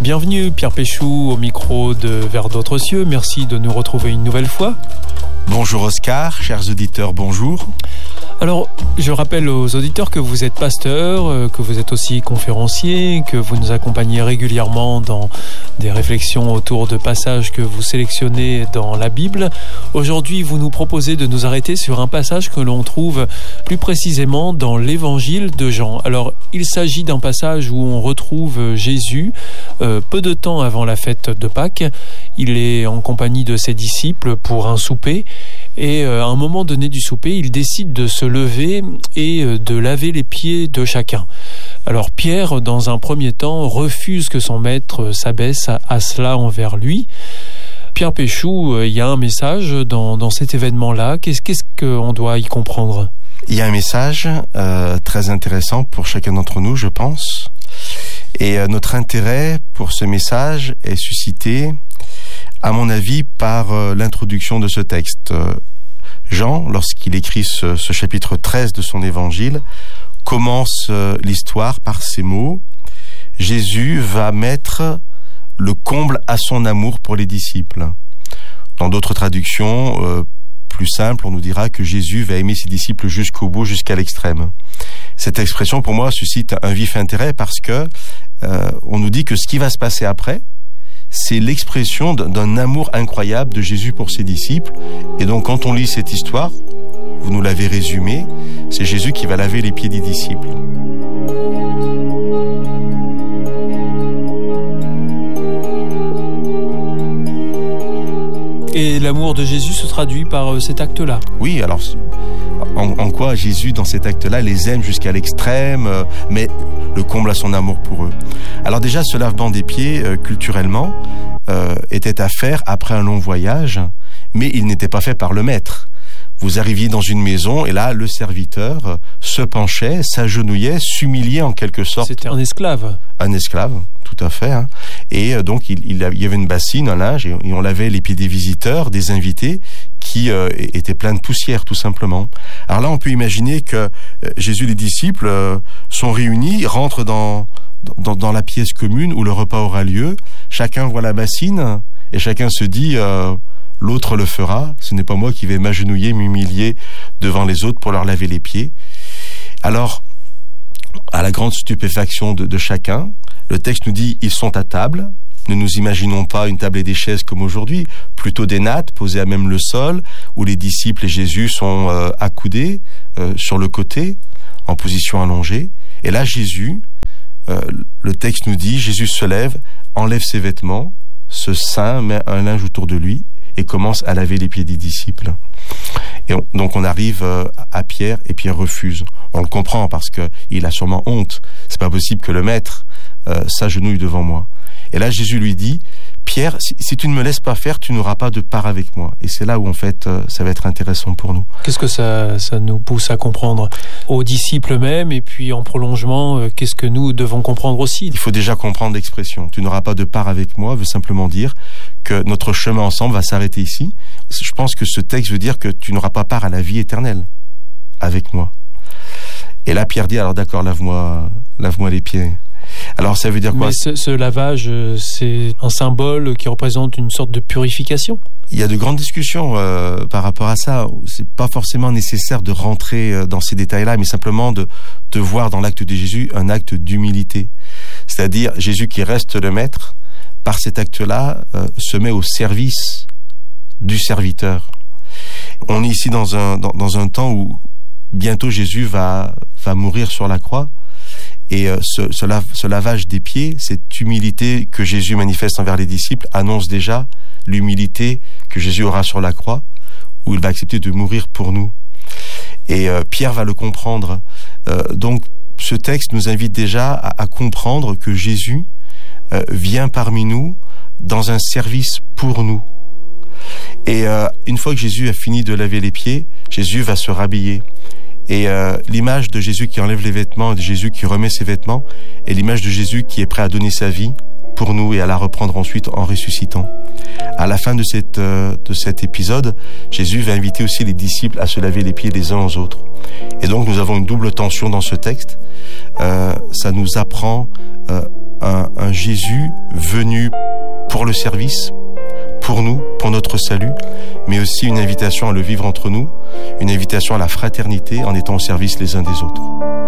Bienvenue Pierre Péchou au micro de Vers d'autres cieux. Merci de nous retrouver une nouvelle fois. Bonjour Oscar, chers auditeurs, bonjour. Alors, je rappelle aux auditeurs que vous êtes pasteur, que vous êtes aussi conférencier, que vous nous accompagnez régulièrement dans des réflexions autour de passages que vous sélectionnez dans la Bible. Aujourd'hui, vous nous proposez de nous arrêter sur un passage que l'on trouve plus précisément dans l'évangile de Jean. Alors, il s'agit d'un passage où on retrouve Jésus peu de temps avant la fête de Pâques. Il est en compagnie de ses disciples pour un souper. Et à un moment donné du souper, il décide de se lever et de laver les pieds de chacun. Alors Pierre, dans un premier temps, refuse que son maître s'abaisse à cela envers lui. Pierre Péchou, il y a un message dans cet événement-là. Qu'est-ce qu'on doit y comprendre ? Il y a un message très intéressant pour chacun d'entre nous, je pense. Et notre intérêt pour ce message est suscité, à mon avis, par l'introduction de ce texte. Jean, lorsqu'il écrit ce chapitre 13 de son évangile, commence l'histoire par ces mots. Jésus va mettre le comble à son amour pour les disciples. Dans d'autres traductions plus simples, on nous dira que Jésus va aimer ses disciples jusqu'au bout, jusqu'à l'extrême. Cette expression, pour moi, suscite un vif intérêt parce que on nous dit que ce qui va se passer après, c'est l'expression d'un amour incroyable de Jésus pour ses disciples. Et donc, quand on lit cette histoire, vous nous l'avez résumé, c'est Jésus qui va laver les pieds des disciples. Et l'amour de Jésus se traduit par cet acte-là. Oui, alors en quoi Jésus, dans cet acte-là, les aime jusqu'à l'extrême, mais le comble à son amour pour eux. Alors déjà, ce lavement des pieds, culturellement, était à faire après un long voyage, mais il n'était pas fait par le maître. Vous arriviez dans une maison et là, le serviteur se penchait, s'agenouillait, s'humiliait en quelque sorte. C'était un esclave. Un esclave, tout à fait. Hein. Et donc, il y avait une bassine, un linge, et on lavait les pieds des visiteurs, des invités, qui étaient pleins de poussière, tout simplement. Alors là, on peut imaginer que Jésus et les disciples sont réunis, rentrent dans la pièce commune où le repas aura lieu. Chacun voit la bassine et chacun se dit... l'autre le fera, ce n'est pas moi qui vais m'agenouiller, m'humilier devant les autres pour leur laver les pieds. Alors, à la grande stupéfaction de chacun, le texte nous dit « ils sont à table ». Ne nous imaginons pas une table et des chaises comme aujourd'hui, plutôt des nattes posées à même le sol, où les disciples et Jésus sont accoudés sur le côté, en position allongée. Et là, Jésus, le texte nous dit, Jésus se lève, enlève ses vêtements, se ceint, met un linge autour de lui, et commence à laver les pieds des disciples. Et donc on arrive à Pierre, et Pierre refuse. On le comprend parce que il a sûrement honte. C'est pas possible que le maître s'agenouille devant moi. Et là Jésus lui dit, Pierre, si tu ne me laisses pas faire, tu n'auras pas de part avec moi. Et c'est là où en fait ça va être intéressant pour nous. Qu'est-ce que ça nous pousse à comprendre aux disciples eux-mêmes, et puis en prolongement, qu'est-ce que nous devons comprendre aussi? Il faut déjà comprendre l'expression. Tu n'auras pas de part avec moi veut simplement dire que notre chemin ensemble va s'arrêter ici. Je pense que ce texte veut dire que tu n'auras pas part à la vie éternelle avec moi. Et là Pierre dit, alors d'accord, lave-moi les pieds. Alors ça veut dire quoi? Mais ce lavage, c'est un symbole qui représente une sorte de purification. Il y a de grandes discussions par rapport à ça. C'est pas forcément nécessaire de rentrer dans ces détails-là, mais simplement de voir dans l'acte de Jésus un acte d'humilité. C'est-à-dire Jésus qui reste le maître, par cet acte-là, se met au service du serviteur. On est ici dans un temps où bientôt Jésus va mourir sur la croix. Et ce lavage des pieds, cette humilité que Jésus manifeste envers les disciples, annonce déjà l'humilité que Jésus aura sur la croix, où il va accepter de mourir pour nous. Et Pierre va le comprendre. Donc ce texte nous invite déjà à comprendre que Jésus vient parmi nous dans un service pour nous. Et une fois que Jésus a fini de laver les pieds, Jésus va se rhabiller. Et l'image de Jésus qui enlève les vêtements et de Jésus qui remet ses vêtements est l'image de Jésus qui est prêt à donner sa vie pour nous et à la reprendre ensuite en ressuscitant. À la fin de cet épisode, Jésus va inviter aussi les disciples à se laver les pieds les uns aux autres. Et donc nous avons une double tension dans ce texte. Ça nous apprend un Jésus venu pour le service, pour nous, pour notre salut, mais aussi une invitation à le vivre entre nous, une invitation à la fraternité en étant au service les uns des autres.